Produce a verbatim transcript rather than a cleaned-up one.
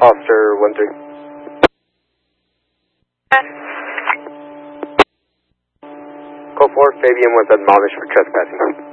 Officer one three. Code four, Fabian was admonished for trespassing.